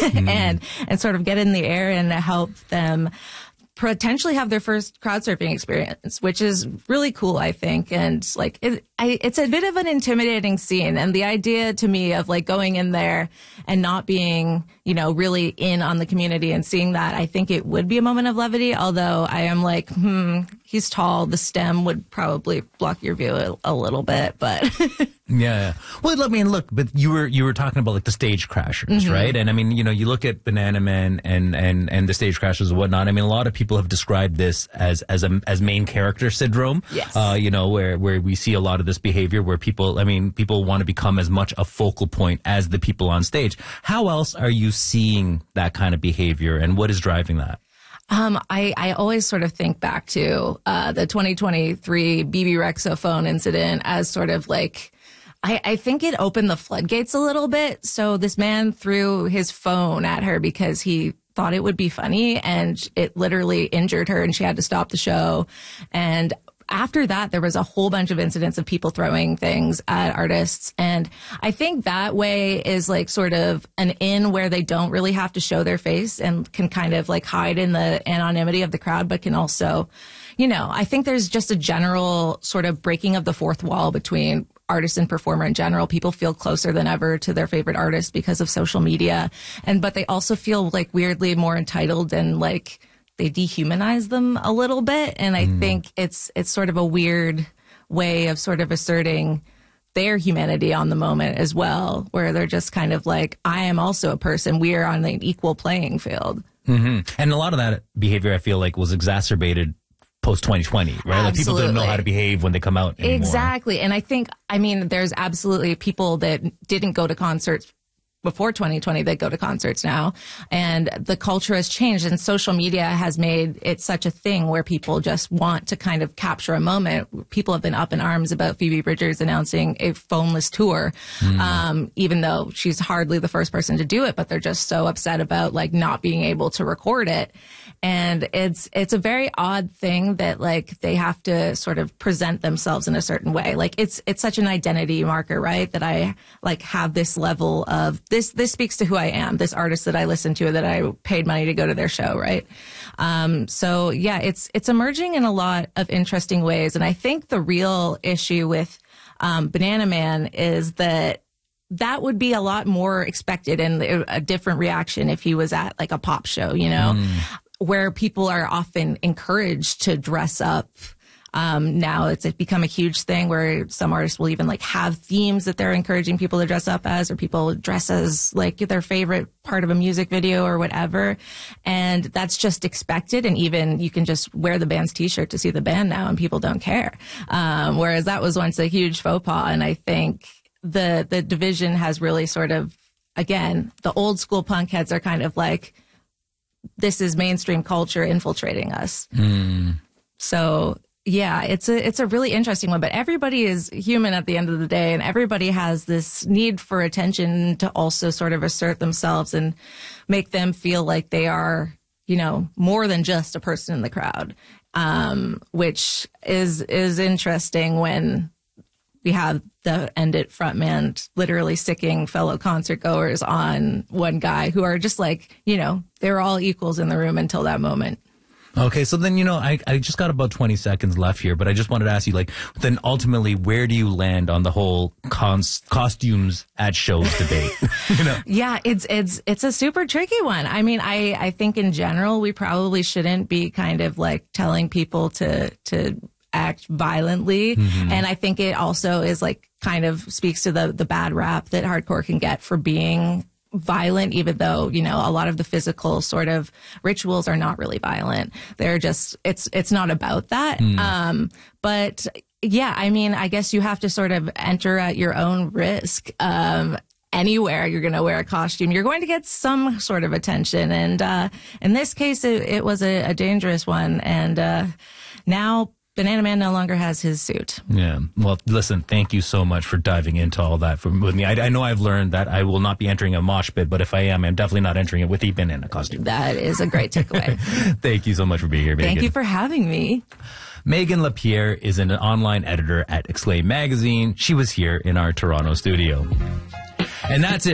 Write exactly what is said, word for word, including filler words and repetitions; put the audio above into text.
mm. and and sort of get in the air and help them potentially have their first crowd surfing experience, which is really cool, I think. And like, it, I, it's a bit of an intimidating scene. And the idea to me of like going in there and not being, you know, really in on the community and seeing that, I think it would be a moment of levity. Although I am like, hmm, he's tall. The stem would probably block your view a, a little bit, but. Yeah. Well, I mean, look, but you were you were talking about like the stage crashers, mm-hmm. right? And I mean, you know, you look at Banana Man and and and the stage crashers and whatnot. I mean, a lot of people have described this as as a as main character syndrome. Yes. Uh, you know, where where we see a lot of this behavior where people, I mean, people want to become as much a focal point as the people on stage. How else are you seeing that kind of behavior, and what is driving that? Um, I, I always sort of think back to uh, the twenty twenty-three B B Rexa phone incident as sort of like, I, I think it opened the floodgates a little bit. So this man threw his phone at her because he thought it would be funny, and it literally injured her, and she had to stop the show. And after that, there was a whole bunch of incidents of people throwing things at artists. And I think that way is like sort of an in where they don't really have to show their face and can kind of like hide in the anonymity of the crowd, but can also, you know, I think there's just a general sort of breaking of the fourth wall between artist and performer in general. People feel closer than ever to their favorite artist because of social media. And, but they also feel like weirdly more entitled, and like they dehumanize them a little bit. And I mm. think it's, it's sort of a weird way of sort of asserting their humanity on the moment as well, where they're just kind of like, I am also a person. We are on an equal playing field. Mm-hmm. And a lot of that behavior, I feel like, was exacerbated post twenty twenty, right? Like people don't know how to behave when they come out anymore. Exactly. And I think, I mean, there's absolutely people that didn't go to concerts before twenty twenty that go to concerts now. And the culture has changed, and social media has made it such a thing where people just want to kind of capture a moment. People have been up in arms about Phoebe Bridgers announcing a phoneless tour, mm. um, even though she's hardly the first person to do it, but they're just so upset about like not being able to record it. And it's, it's a very odd thing that like they have to sort of present themselves in a certain way. Like it's, it's such an identity marker, right? That I like have this level of this, this speaks to who I am, this artist that I listen to, that I paid money to go to their show, right? Um, so yeah, it's, it's emerging in a lot of interesting ways. And I think the real issue with, um, Banana Man is that that would be a lot more expected and a different reaction if he was at like a pop show, you know? Mm. Where people are often encouraged to dress up. Um, now it's become a huge thing where some artists will even like have themes that they're encouraging people to dress up as, or people dress as like their favorite part of a music video or whatever. And that's just expected. And even you can just wear the band's t-shirt to see the band now and people don't care. Um, whereas that was once a huge faux pas. And I think the, the division has really sort of, again, the old school punk heads are kind of like, this is mainstream culture infiltrating us. Mm. So yeah, it's a, it's a really interesting one, but everybody is human at the end of the day, and everybody has this need for attention to also sort of assert themselves and make them feel like they are, you know, more than just a person in the crowd. Um, which is, is interesting when we have the End It frontman literally sicking fellow concert goers on one guy who are just like, you know, they were all equals in the room until that moment. Okay, so then, you know, I, I just got about twenty seconds left here, but I just wanted to ask you, like, then ultimately, where do you land on the whole cons- costumes at shows debate? You know? Yeah, it's it's it's a super tricky one. I mean, I, I think in general, we probably shouldn't be kind of like telling people to to act violently. Mm-hmm. And I think it also is like kind of speaks to the the bad rap that hardcore can get for being violent, even though, you know, a lot of the physical sort of rituals are not really violent. They're just, it's, it's not about that. Mm. Um, but yeah, I mean, I guess you have to sort of enter at your own risk. Um, anywhere you're going to wear a costume, you're going to get some sort of attention. And, uh, in this case, it, it was a, a dangerous one. And, uh, now Banana Man no longer has his suit. Yeah. Well, listen, thank you so much for diving into all that for, with me. I, I know I've learned that I will not be entering a mosh pit, but if I am, I'm definitely not entering it with a banana costume. That is a great takeaway. Thank you so much for being here, Megan. Thank you for having me. Megan Lapierre is an online editor at Exclaim Magazine. She was here in our Toronto studio. And that's it.